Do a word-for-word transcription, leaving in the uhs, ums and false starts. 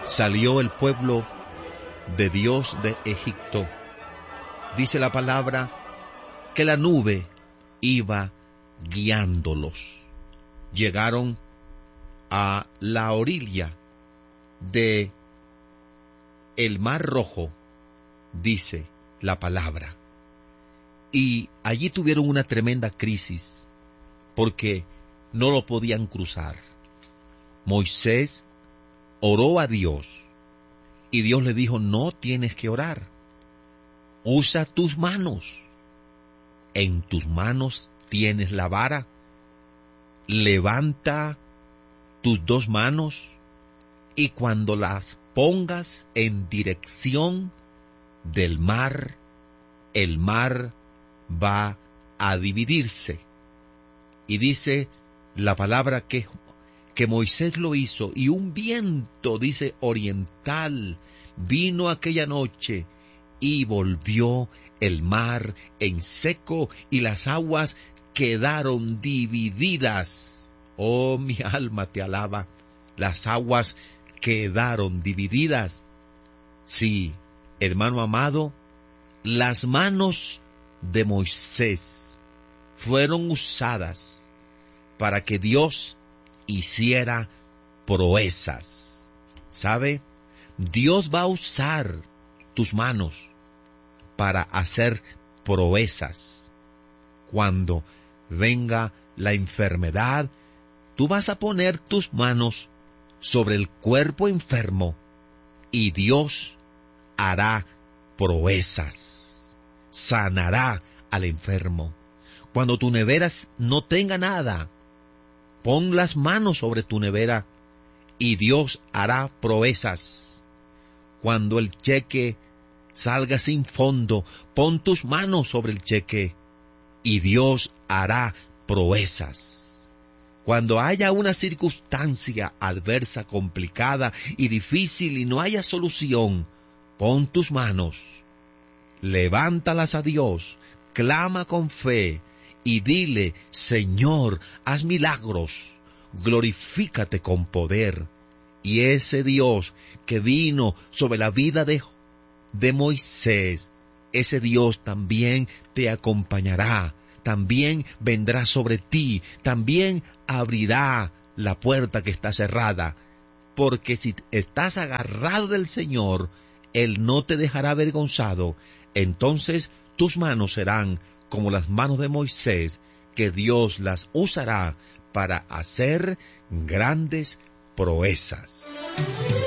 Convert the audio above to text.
salió el pueblo de Dios de Egipto. Dice la palabra que la nube iba guiándolos. Llegaron a la orilla de el Mar Rojo, dice la palabra. Y allí tuvieron una tremenda crisis, porque no lo podían cruzar. Moisés oró a Dios, y Dios le dijo, no tienes que orar. Usa tus manos. En tus manos tienes la vara. Levanta tus dos manos, y cuando las pongas en dirección del mar, el mar va a dividirse. Y dice la palabra que, que Moisés lo hizo, y un viento, dice, oriental, vino aquella noche, y volvió el mar en seco, y las aguas quedaron divididas. Oh, mi alma te alaba. Las aguas quedaron divididas. Sí, hermano amado, las manos de Moisés fueron usadas para que Dios hiciera proezas. ¿Sabe? Dios va a usar tus manos para hacer proezas. Cuando venga la enfermedad, tú vas a poner tus manos sobre el cuerpo enfermo y Dios hará proezas. Sanará al enfermo. Cuando tu nevera no tenga nada, pon las manos sobre tu nevera y Dios hará proezas. Cuando el cheque salga sin fondo, pon tus manos sobre el cheque y Dios hará proezas. Cuando haya una circunstancia adversa, complicada y difícil y no haya solución, pon tus manos, levántalas a Dios, clama con fe y dile, Señor, haz milagros, glorifícate con poder. Y ese Dios que vino sobre la vida de, de Moisés, ese Dios también te acompañará, también vendrá sobre ti, también abrirá la puerta que está cerrada, porque si estás agarrado del Señor, Él no te dejará avergonzado. Entonces tus manos serán como las manos de Moisés, que Dios las usará para hacer grandes proezas.